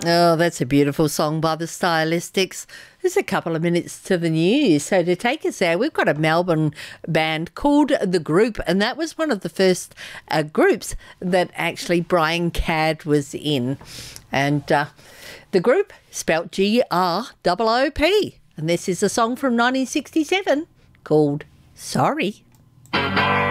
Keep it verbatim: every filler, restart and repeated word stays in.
Oh, that's a beautiful song by the Stylistics. There's a couple of minutes to the news. So to take us there, we've got a Melbourne band called The Group, and that was one of the first uh, groups that actually Brian Cadd was in. And uh, The Group, spelt G R O O P. And this is a song from nineteen sixty-seven called Sorry.